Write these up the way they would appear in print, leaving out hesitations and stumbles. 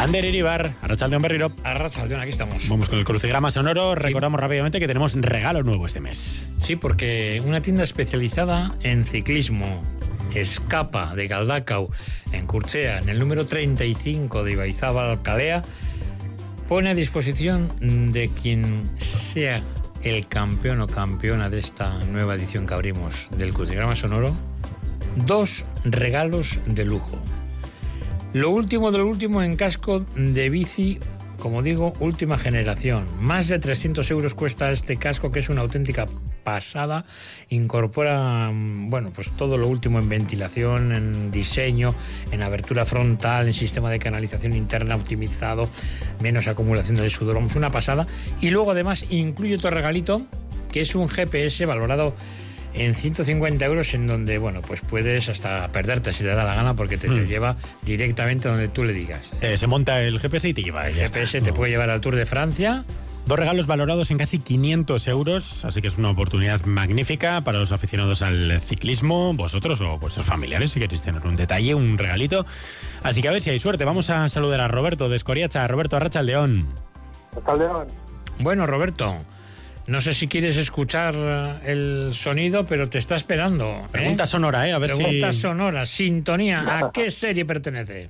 Ander Iribar, Arratsaldeon Berriro. Arratsaldeon, aquí estamos. Vamos con el crucigrama sonoro. Recordamos rápidamente que tenemos regalo nuevo este mes. Sí, porque una tienda especializada en ciclismo, Escapa, de Galdacao, en Curchea, en el número 35 de Ibaizábal Calea, pone a disposición de quien sea el campeón o campeona de esta nueva edición que abrimos del crucigrama sonoro, 2 regalos de lujo. Lo último de lo último en casco de bici, como digo, última generación. Más de 300 euros cuesta este casco, que es una auténtica pasada. Incorpora, pues todo lo último en ventilación, en diseño, en abertura frontal, en sistema de canalización interna optimizado, menos acumulación de sudor. Vamos, una pasada. Y luego además incluye otro regalito, que es un GPS valorado en 150 euros, en donde, pues puedes hasta perderte si te da la gana, porque te lleva directamente donde tú le digas. Se monta el GPS y te lleva. El GPS te puede llevar al Tour de Francia. 2 regalos valorados en casi 500 euros, así que es una oportunidad magnífica para los aficionados al ciclismo, vosotros o vuestros familiares, si queréis tener un detalle, un regalito. Así que a ver si hay suerte. Vamos a saludar a Roberto de Escoriacha. Roberto, Arratsaldeon. Arratsaldeon. Bueno, Roberto, no sé si quieres escuchar el sonido, pero te está esperando. Pregunta sonora, a ver si... Pregunta sonora, sintonía. ¿A qué serie pertenece?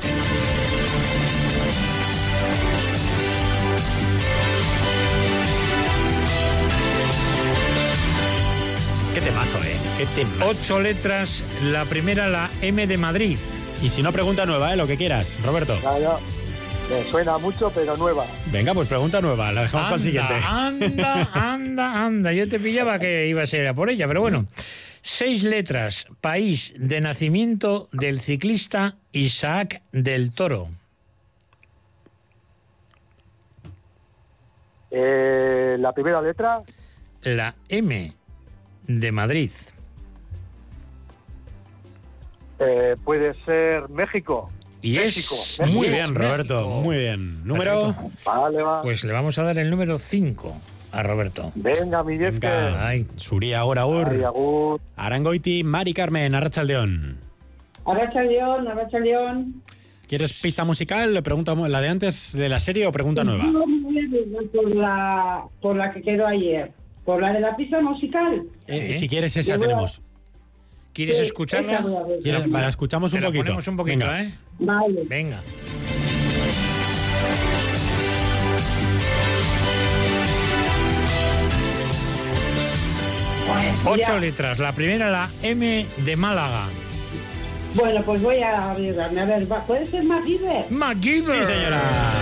Qué temazo, qué temazo. 8 letras, la primera, la M de Madrid. Y si no, pregunta nueva, lo que quieras, Roberto. Claro. Me suena mucho, pero nueva. Venga, pues pregunta nueva, la dejamos para el siguiente. Anda. Yo te pillaba que iba a ser a por ella, pero bueno. 6 letras, país de nacimiento del ciclista Isaac del Toro. La primera letra. La M de Madrid. Puede ser México. Y México. Es muy bien, México. Roberto, muy bien. ¿Número? Vale, va. Pues le vamos a dar el número 5 a Roberto. Venga, mi viejo. Ay. Suri, ahora, agur. Arangoiti, Mari Carmen, Arratsaldeon. Arratsaldeon. ¿Quieres pista musical? ¿Pregunta la de antes de la serie o pregunta nueva? Por la que quedó ayer. Por la de la pista musical. Si quieres, esa tenemos. ¿Quieres escucharla? La escuchamos un poquito. Ponemos un poquito, Venga. Vale. Venga. Pues, 8 letras. La primera, la M de Málaga. Bueno, pues voy a arriesgarme. A ver, ¿puede ser MacGyver? MacGyver. Sí, señora.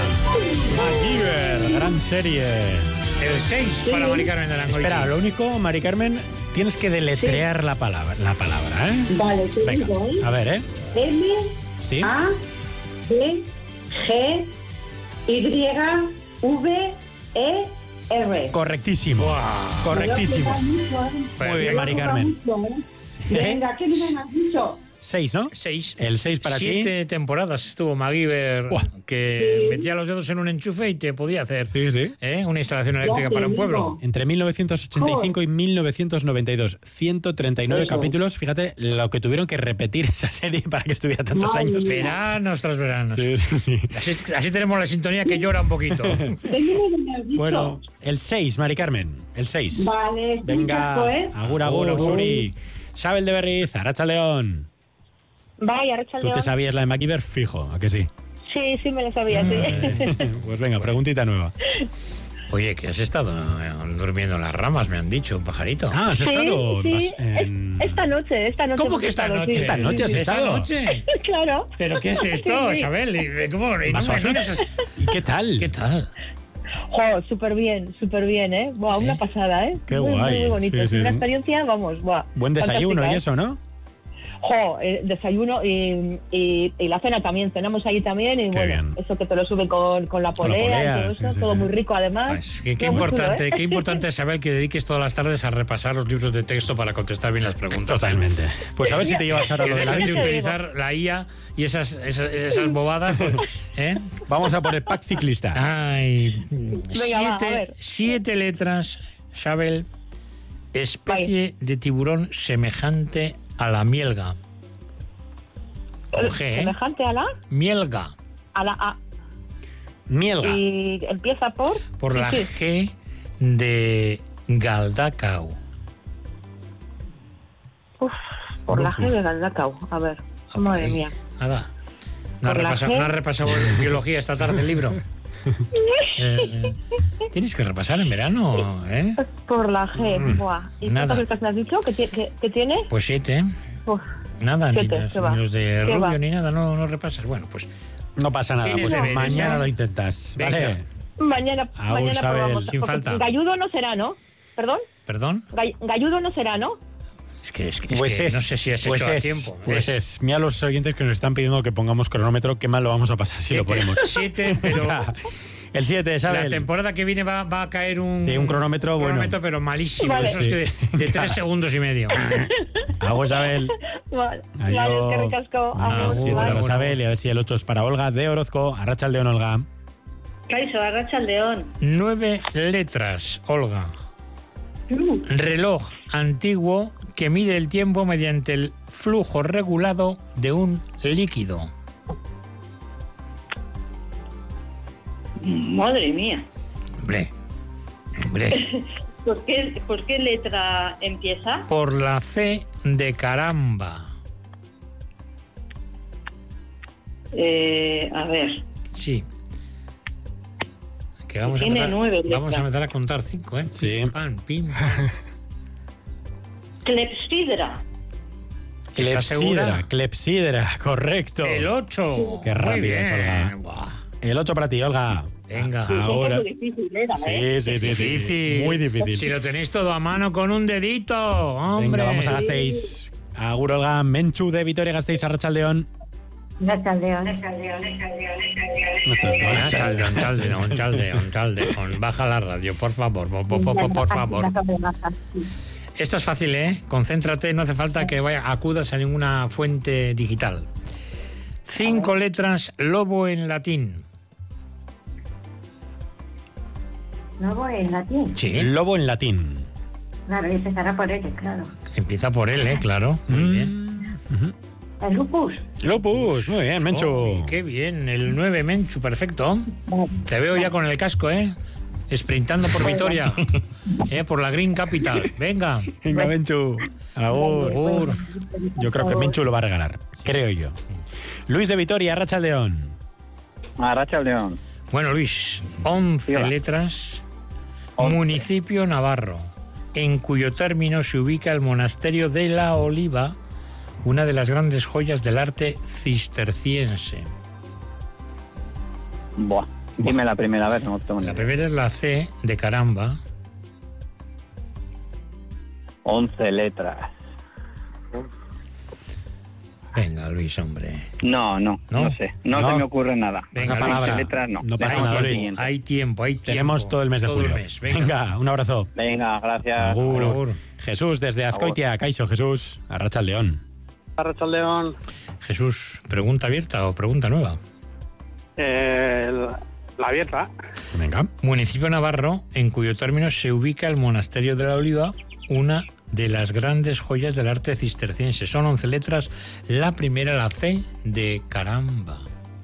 MacGyver, gran serie. El 6 para Mari Carmen de Langoiti. Espera, lo único, Mari Carmen, tienes que deletrear la palabra, Vale, te Venga, digo, a ver, M, ¿Sí? A, B, G, Y, V, E, R. Correctísimo. Buah. Correctísimo. Muy bien, Mari Carmen. Venga, ¿qué número has dicho? 6, ¿no? 6. El 6 para ti. 7 temporadas estuvo MacGyver, que metía los dedos en un enchufe y te podía hacer Sí. una instalación eléctrica para un pueblo. Entre 1985 y 1992, 139 Eso. capítulos. Fíjate lo que tuvieron que repetir esa serie para que estuviera tantos Madre años. mía. Veranos tras veranos. Sí. Así tenemos la sintonía que llora un poquito. ¿Qué número me has dicho? Bueno, el 6, Mari Carmen. El 6. Vale, Venga, agur, Agur. Suri. Xabel de Berriz, Arratsaldeon. Vaya, ¿Tú Arratsaldeon. te sabías la de MacGyver? Fijo, ¿a que sí? Sí, me lo sabía, sí. Pues venga, preguntita nueva. Oye, que has estado durmiendo en las ramas, me han dicho, un pajarito. Ah, has estado... Sí. Esta noche. ¿Cómo que esta noche? ¿Esta noche has ¿Esta estado? noche? Claro. ¿Pero qué es esto, Sí. Isabel? ¿Cómo? ¿Vas a ¿Y qué tal? ¿Qué tal? Jo, súper bien, ¿eh? Buah, ¿Sí? una pasada, ¿eh? Qué muy, guay. Muy bonito. Sí, sí. Una experiencia, vamos, buah. Buen desayuno fantástica, y eso, ¿no? Jo, desayuno y la cena también. Cenamos ahí también y Qué bien. eso que te lo sube con la polea y todo eso, sí, todo sí. muy rico además. Qué Todo muy importante, chulo, ¿eh? qué importante es saber que dediques todas las tardes a repasar los libros de texto para contestar bien las preguntas. Totalmente. Pues a ver si te llevas ahora Que lo de la dejes de bici. utilizar la IA y esas bobadas. ¿Eh? Vamos a por el pack ciclista. Ay, Venga, va, a ver. 7 letras, Xabel. Especie de tiburón semejante a la mielga. Con G, ¿eh? Semejante a la... Mielga. A la... Mielga. Y empieza por... Por la Sí. G de Galdacao. Uf, por la G de Galdacao. A ver, madre mía. Nada. ¿No Por la has G. repasado biología esta tarde el libro? Tienes que repasar en verano, ¿eh? Por la G, buah. ¿Y Nada. cuántas letras me has dicho que tiene? Pues 7. Uf, Nada, 7, ni ¿qué va? los de ¿Qué Rubio va? ni nada, no repasas. Bueno, pues No pasa nada, Tienes pues deberes, mañana ¿eh? lo intentas. Venga. Vale. mañana Aún sabe probamos. sin Porque falta. Galludo no será, ¿no? ¿Perdón? ¿Perdón? Galludo no será, ¿no? Es que Pues es, no sé si has pues hecho a es, tiempo. Pues es. Mira los oyentes que nos están pidiendo que pongamos cronómetro, qué mal lo vamos a pasar si lo ponemos. 7, pero Venga, el 7, ¿sabes? la temporada que viene va a caer un cronómetro, bueno. pero malísimo. Vale. Eso es que de 3 segundos y medio. Hago Isabel. Vale, Ayo. que ricasco. Ah, Agur, sí, vale. para Isabel, y a ver si el 8 es para Olga de Orozco. Arratsaldeon, Olga. Caixo, Arratsaldeon. 9 letras, Olga. Reloj antiguo que mide el tiempo mediante el flujo regulado de un líquido. Madre mía. Hombre. ¿Por qué letra empieza? Por la C de caramba. A ver. Sí. Que vamos Tiene a 9 letras. vamos a empezar a contar 5, ¿eh? Sí. Pim, pam, pim, pam. Clepsidra. ¿Estás segura? Clepsidra, correcto. El 8. Qué rápida es, Olga. Buah. El 8 para ti, Olga. Venga. Ahora. Es muy difícil era, ¿eh? Sí. Difícil. Muy difícil. Si lo tenéis todo a mano con un dedito, hombre. Venga, vamos a Gasteiz. Agur, Olga. Menchu de Vitoria Gasteiz, Arratsaldeon. Arratsaldeon. Chaldeón. Baja la radio, por favor, por favor. Esto es fácil, ¿eh? Concéntrate, no hace falta que acudas a ninguna fuente digital. 5 letras, lobo en latín. Lobo en latín. Sí, Lobo en latín. Claro, y empezará por L, claro. empieza por L, claro. Muy bien. El lupus. Lupus, muy bien, Menchu. Oh, qué bien, el 9, Menchu, perfecto. Te veo ya con el casco, ¿eh? Sprintando por Vitoria, por la Green Capital. Venga. Venga, Menchu. Agur. Yo creo que Menchu lo va a regalar. Creo yo. Luis de Vitoria, Arratsaldeon. Arratsaldeon. Bueno, Luis, 11 Dígala. letras. 11. Municipio navarro, en cuyo término se ubica el monasterio de la Oliva, una de las grandes joyas del arte cisterciense. Buah. Dime la primera vez, no tengo ni La idea. primera es la C de caramba. 11 letras. Venga, Luis, hombre. No sé. No No. se me ocurre nada. Venga, Esa Luis, palabra. letras no. No pasa Venga, nada, al Luis. siguiente. Hay tiempo. Tenemos todo el mes de Todo julio. el mes. Venga, un abrazo. Venga, gracias. Agur. Agur. Jesús, desde Azcoitia. Caixo, Jesús. Arratsaldeon. Arratsaldeon. Jesús, ¿pregunta abierta o pregunta nueva? La abierta. Venga. Municipio navarro, en cuyo término se ubica el monasterio de la Oliva, una de las grandes joyas del arte cisterciense. Son 11 letras. La primera, la C de caramba.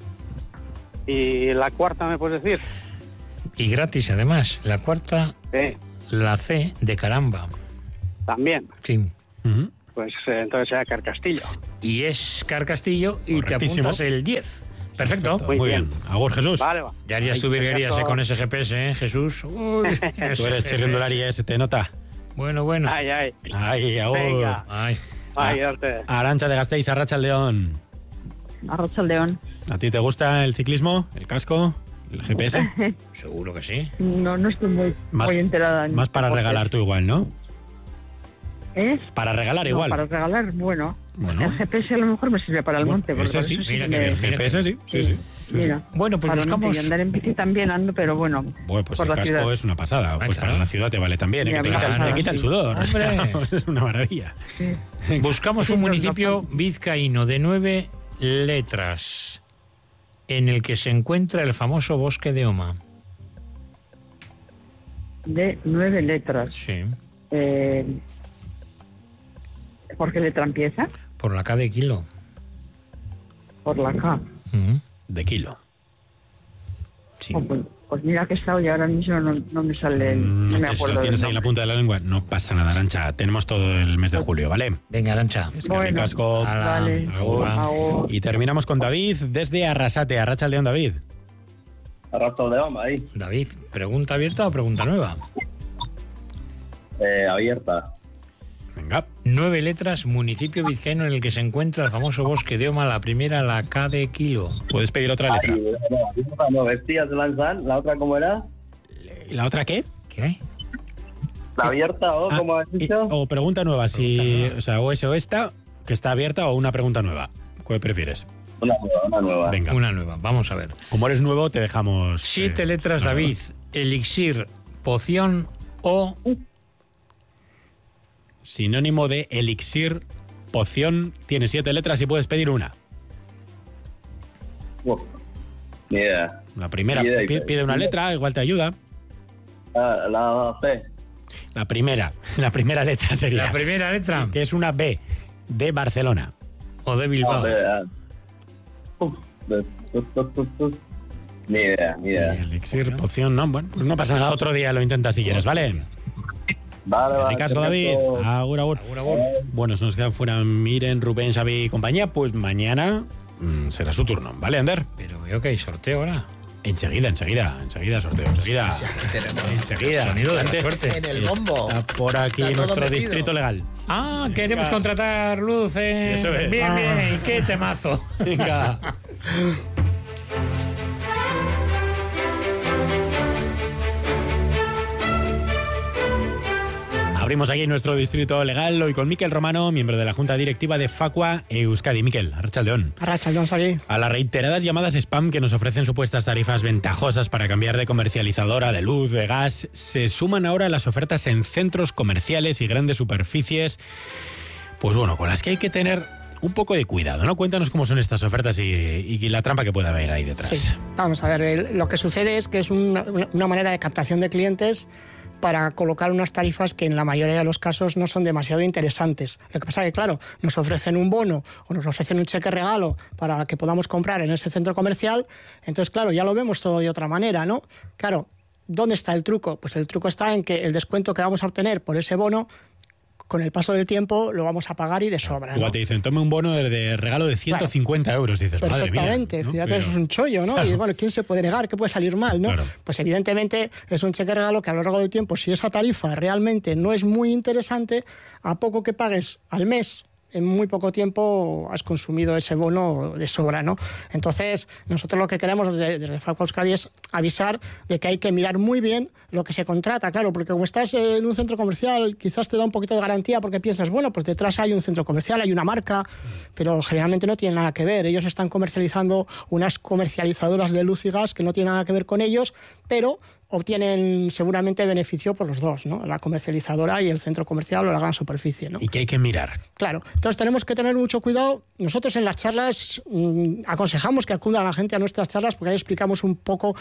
¿Y la cuarta me puedes decir? Y gratis, además. La cuarta, Sí, la C de caramba. también. Sí. Ujú. Pues entonces será Carcastillo. Y es Carcastillo y te Correctísimo. apuntas el 10. Perfecto. Muy Muy bien. bien. Agur, Jesús. Vale, va. Ya harías tu virguerías con ese GPS, Jesús. Uy, Tú eres chirrindulari, se te nota. Bueno. Ay. Ay, agur. Venga. Ay, Arte. Arancha de Gasteiz, Arratsaldeon. Arratsaldeon. ¿A ti te gusta el ciclismo, el casco, el GPS? seguro que sí. No estoy muy enterada. Más para regalar tú igual, ¿no? ¿Es? Para regalar igual. Para regalar, bueno. Bueno. El GPS a lo mejor me sirve para el Bueno, monte. porque ese para sí. eso Mira que que me- bien. El GPS sí. Sí. Mira. Bueno, pues Para el monte, buscamos... y andar en bici también ando, pero bueno. Bueno, pues por el la casco ciudad. es una pasada. Pues claro. para la ciudad te vale también, Ya, que te claro, quita el sí. sudor. O sea, Hombre. es una maravilla. Sí. Buscamos un municipio vizcaíno de 9 letras en el que se encuentra el famoso bosque de Oma. De 9 letras. Sí, ¿Por qué letra empieza? por la K de kilo. Por la K. Mm. De kilo. Sí. Pues mira que he estado y ahora mismo no me sale, no me Si acuerdo. lo tienes del ahí en la nombre. punta de la lengua, no pasa nada, Arantxa. Tenemos todo el mes de julio, ¿vale? Venga, Arantxa. Es que ricasco. Vale. Agur. Agur. Y terminamos con David desde Arrasate. Arratsaldeon, David. Arratsaldeon, ahí. David, ¿pregunta abierta o pregunta nueva? Abierta. Venga. 9 letras, municipio vizcaíno en el que se encuentra el famoso bosque de Oma, la primera, la K de kilo. Puedes pedir otra letra. No, Vestías de Lanzán, ¿la otra cómo era? ¿Y la otra qué? ¿Qué? ¿La abierta o cómo has dicho? O pregunta nueva, Pregunta nueva. o esa o esta, que está abierta, o una pregunta nueva. ¿Cuál prefieres? Una nueva. Venga. Una nueva, vamos a ver. Como eres nuevo, te dejamos... 7 letras, una David. Elixir, poción o... Sinónimo de elixir, poción, tiene 7 letras y puedes pedir una. Ni idea. La primera, Ni idea. pide una letra, igual te ayuda. La C. La primera letra sería... La primera letra Que es una B, de Barcelona. o de Bilbao. Ni idea. Elixir, poción, no, bueno, pues no pasa nada, otro día lo intentas si quieres, ¿vale? Vale, Ricasco, David. Agur, agur. Agur, agur. Bueno, se nos quedan fuera Miren, Rubén, Xavi y compañía, pues mañana será su turno, ¿vale, Ander? Pero veo que hay sorteo ahora. Enseguida, sorteo, enseguida. Enseguida. Sonido de la Antes suerte. En el bombo. Está por aquí Está todo nuestro metido. distrito legal. Ah, queremos contratar luz. Eso es. Bien, bien. ¿Qué temazo? Venga. Abrimos aquí nuestro distrito legal hoy con Miquel Romano, miembro de la Junta Directiva de Facua Euskadi. Miquel, arratsaldeon. Arratsaldeon, Xavi. A las reiteradas llamadas spam que nos ofrecen supuestas tarifas ventajosas para cambiar de comercializadora de luz, de gas, se suman ahora las ofertas en centros comerciales y grandes superficies, pues bueno, con las que hay que tener un poco de cuidado, ¿no? Cuéntanos cómo son estas ofertas y la trampa que puede haber ahí detrás. Sí, vamos a ver, lo que sucede es que es una manera de captación de clientes para colocar unas tarifas que en la mayoría de los casos no son demasiado interesantes. Lo que pasa es que, claro, nos ofrecen un bono o nos ofrecen un cheque regalo para que podamos comprar en ese centro comercial, entonces, claro, ya lo vemos todo de otra manera, ¿no? Claro, ¿dónde está el truco? Pues el truco está en que el descuento que vamos a obtener por ese bono, con el paso del tiempo lo vamos a pagar y de sobra, ¿no? Igual te dicen, tome un bono de regalo de 150 euros. Dices, madre mía. Perfectamente, ¿no? fíjate, Pero- eso es un chollo, ¿no? Claro. Y bueno, ¿quién se puede negar? ¿Qué puede salir mal, no? Claro. Pues evidentemente es un cheque regalo que a lo largo del tiempo, si esa tarifa realmente no es muy interesante, a poco que pagues al mes, en muy poco tiempo has consumido ese bono de sobra, ¿no? Entonces, nosotros lo que queremos desde Facua Euskadi es avisar de que hay que mirar muy bien lo que se contrata, claro, porque como estás en un centro comercial, quizás te da un poquito de garantía porque piensas, bueno, pues detrás hay un centro comercial, hay una marca, pero generalmente no tiene nada que ver. Ellos están comercializando unas comercializadoras de luz y gas que no tienen nada que ver con ellos, pero obtienen seguramente beneficio por los dos, ¿no? La comercializadora y el centro comercial o la gran superficie, ¿no? ¿Y qué hay que mirar? Claro, entonces tenemos que tener mucho cuidado. Nosotros en las charlas aconsejamos que acudan a la gente a nuestras charlas porque ahí explicamos un poco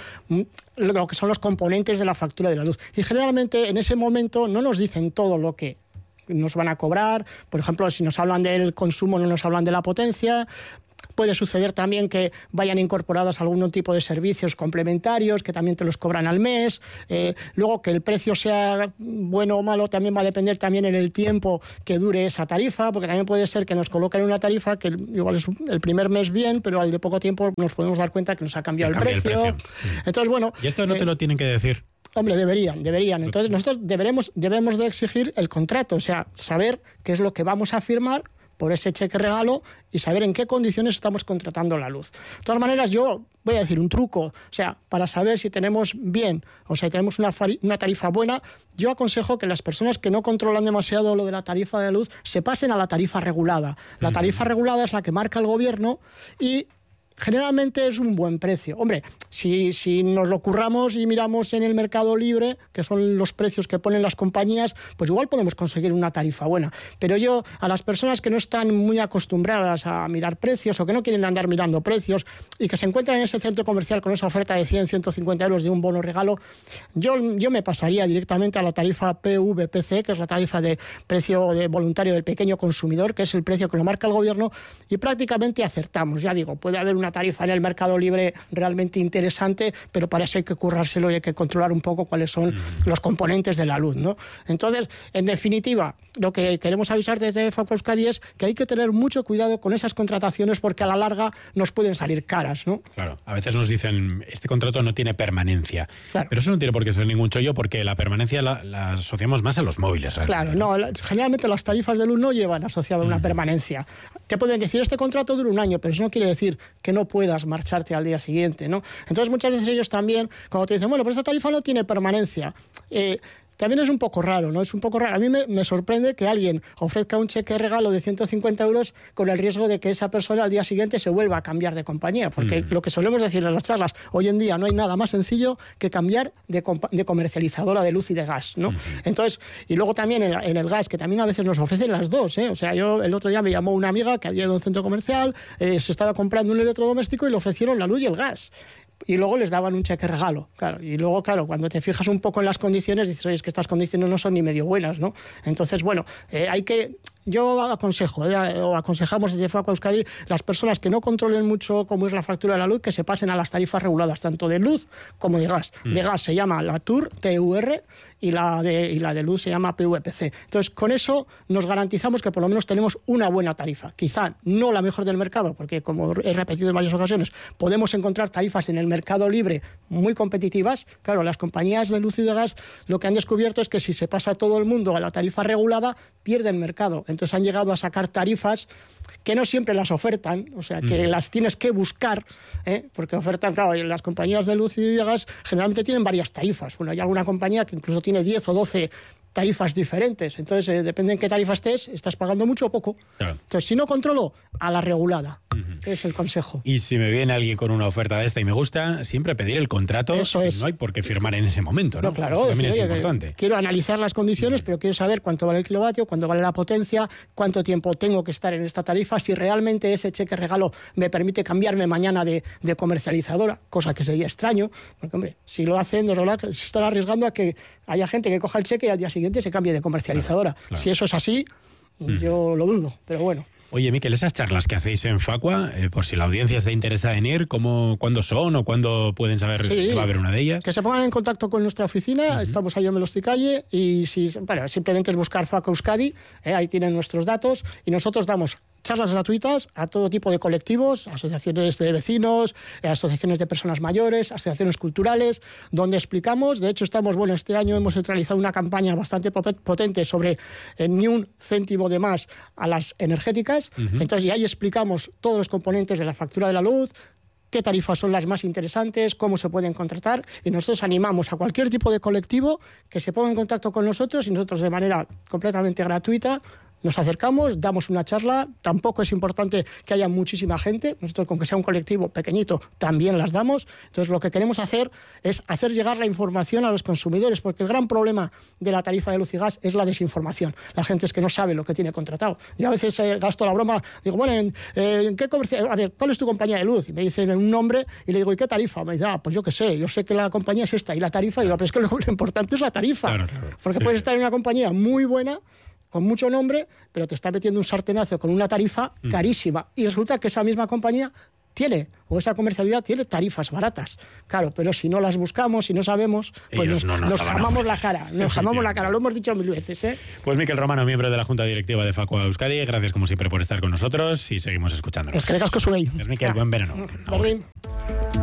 lo que son los componentes de la factura de la luz. Y generalmente en ese momento no nos dicen todo lo que nos van a cobrar. Por ejemplo, si nos hablan del consumo, no nos hablan de la potencia. Puede suceder también que vayan incorporados algún tipo de servicios complementarios que también te los cobran al mes. Luego, que el precio sea bueno o malo también va a depender también en el tiempo que dure esa tarifa, porque también puede ser que nos coloquen una tarifa que igual es el primer mes bien, pero al de poco tiempo nos podemos dar cuenta que nos ha cambiado el Cambia el precio. precio. Entonces, bueno... Y esto no te lo tienen que decir. Hombre, deberían. Entonces, nosotros debemos de exigir el contrato, o sea, saber qué es lo que vamos a firmar por ese cheque regalo y saber en qué condiciones estamos contratando la luz. De todas maneras, yo voy a decir un truco, o sea, para saber si tenemos bien, o sea, tenemos una tarifa buena, yo aconsejo que las personas que no controlan demasiado lo de la tarifa de luz se pasen a la tarifa regulada. La tarifa regulada es la que marca el gobierno y generalmente es un buen precio. Hombre, si nos lo curramos y miramos en el mercado libre, que son los precios que ponen las compañías, pues igual podemos conseguir una tarifa buena. Pero yo, a las personas que no están muy acostumbradas a mirar precios o que no quieren andar mirando precios y que se encuentran en ese centro comercial con esa oferta de 100, 150 euros de un bono regalo, yo me pasaría directamente a la tarifa PVPC, que es la tarifa de precio de voluntario del pequeño consumidor, que es el precio que lo marca el gobierno, y prácticamente acertamos. Ya digo, puede haber una tarifa en el mercado libre realmente interesante, interesante, pero para eso hay que currárselo y hay que controlar un poco cuáles son los componentes de la luz, ¿no? Entonces, en definitiva, lo que queremos avisar desde Facua Euskadi es que hay que tener mucho cuidado con esas contrataciones porque a la larga nos pueden salir caras, ¿no? Claro, a veces nos dicen, este contrato no tiene permanencia, Claro. pero eso no tiene por qué ser ningún chollo porque la permanencia la asociamos más a los móviles. Claro, no, generalmente las tarifas de luz no llevan asociada una permanencia. Te pueden decir, este contrato dura un año, pero eso no quiere decir que no puedas marcharte al día siguiente, ¿no? Entonces muchas veces ellos también, cuando te dicen, bueno, pero esta tarifa no tiene permanencia, también es un poco raro, ¿no? Es un poco raro. A mí me sorprende que alguien ofrezca un cheque de regalo de 150 euros con el riesgo de que esa persona al día siguiente se vuelva a cambiar de compañía, porque lo que solemos decir en las charlas, hoy en día no hay nada más sencillo que cambiar de comercializadora de luz y de gas, ¿no? Entonces, y luego también en el gas, que también a veces nos ofrecen las dos, ¿eh? O sea, yo el otro día me llamó una amiga que había ido a un centro comercial, se estaba comprando un electrodoméstico y le ofrecieron la luz y el gas. Y luego les daban un cheque regalo, claro. Y luego, claro, cuando te fijas un poco en las condiciones, dices, oye, es que estas condiciones no son ni medio buenas, ¿no? Entonces, bueno, hay que... Yo aconsejo, o aconsejamos desde Facua Euskadi, las personas que no controlen mucho cómo es la factura de la luz, que se pasen a las tarifas reguladas, tanto de luz como de gas. De gas se llama la TUR, TUR, y la de luz se llama PVPC. Entonces, con eso nos garantizamos que por lo menos tenemos una buena tarifa. Quizá no la mejor del mercado, porque como he repetido en varias ocasiones, podemos encontrar tarifas en el mercado libre muy competitivas. Claro, las compañías de luz y de gas lo que han descubierto es que si se pasa todo el mundo a la tarifa regulada, pierden mercado. Entonces han llegado a sacar tarifas que no siempre las ofertan, o sea, que las tienes que buscar, porque ofertan, claro, las compañías de luz y de gas generalmente tienen varias tarifas. Bueno, hay alguna compañía que incluso tiene 10 o 12 tarifas diferentes. Entonces, depende en qué tarifa estés, estás pagando mucho o poco. Claro. Entonces, si no controlo, a la regulada. Es el consejo. Y si me viene alguien con una oferta de esta y me gusta, siempre pedir el contrato. Eso es. No hay por qué firmar en ese momento, ¿no? No, claro. Eso también decir, es importante. Quiero analizar las condiciones, pero quiero saber cuánto vale el kilovatio, cuánto vale la potencia, cuánto tiempo tengo que estar en esta tarifa, si realmente ese cheque regalo me permite cambiarme mañana de comercializadora, cosa que sería extraño, porque, hombre, si lo hacen, de verdad, se están arriesgando a que haya gente que coja el cheque y al día siguiente se cambie de comercializadora. Claro. Si eso es así, yo lo dudo, pero bueno. Oye, Miquel, esas charlas que hacéis en Facua, por si la audiencia está interesada en ir, ¿cuándo son o cuándo pueden saber que va a haber una de ellas? Que se pongan en contacto con nuestra oficina, estamos ahí en Velosticalle, y simplemente es buscar Facua Euskadi, ahí tienen nuestros datos, y nosotros damos charlas gratuitas a todo tipo de colectivos, asociaciones de vecinos, asociaciones de personas mayores, asociaciones culturales, donde explicamos, de hecho este año hemos realizado una campaña bastante potente sobre ni un céntimo de más a las energéticas, entonces y ahí explicamos todos los componentes de la factura de la luz, qué tarifas son las más interesantes, cómo se pueden contratar, y nosotros animamos a cualquier tipo de colectivo que se ponga en contacto con nosotros y nosotros de manera completamente gratuita nos acercamos, damos una charla. Tampoco es importante que haya muchísima gente, nosotros con que sea un colectivo pequeñito también las damos. Entonces lo que queremos hacer es hacer llegar la información a los consumidores, porque el gran problema de la tarifa de luz y gas es la desinformación. La gente es que no sabe lo que tiene contratado. Yo a veces gasto la broma, digo, bueno, ¿en qué comercial? A ver, ¿cuál es tu compañía de luz? Y me dicen un nombre y le digo, ¿y qué tarifa? Me dice, pues yo qué sé, yo sé que la compañía es esta y la tarifa, y digo, pero es que lo importante es la tarifa. Claro. Porque puedes estar en una compañía muy buena, con mucho nombre, pero te está metiendo un sartenazo con una tarifa carísima. Y resulta que esa misma compañía tiene, o esa comercialidad tiene tarifas baratas. Claro, pero si no las buscamos, si no sabemos, pues nos jamamos la cara. Nos jamamos la cara, lo hemos dicho 1000 veces. Pues Miquel Romano, miembro de la Junta Directiva de Facua Euskadi, gracias como siempre por estar con nosotros y seguimos escuchándonos. Es que le casco su ley. Miquel, buen verano.